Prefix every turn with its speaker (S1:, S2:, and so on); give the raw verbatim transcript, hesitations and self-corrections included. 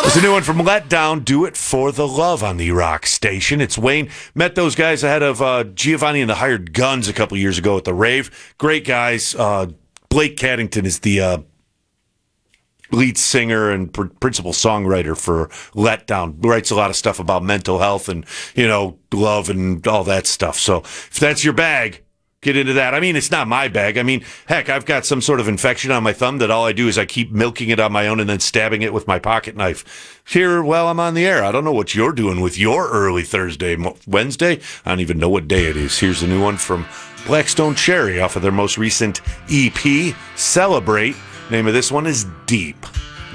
S1: There's a new one from Letdown, Do It For The Love on the Rock Station. It's Wayne. Met those guys ahead of uh, Giovanni and the Hired Guns a couple years ago at the rave. Great guys. Uh, Blake Caddington is the uh, lead singer and pr- principal songwriter for Letdown. Writes a lot of stuff about mental health and, you know, love and all that stuff. So if that's your bag, get into that. I mean, it's not my bag. I mean, heck, I've got some sort of infection on my thumb that all I do is I keep milking it on my own and then stabbing it with my pocket knife. Here, while I'm on the air, I don't know what you're doing with your early Thursday, Wednesday. I don't even know what day it is. Here's a new one from Blackstone Cherry off of their most recent E P, Celebrate. Name of this one is Deep.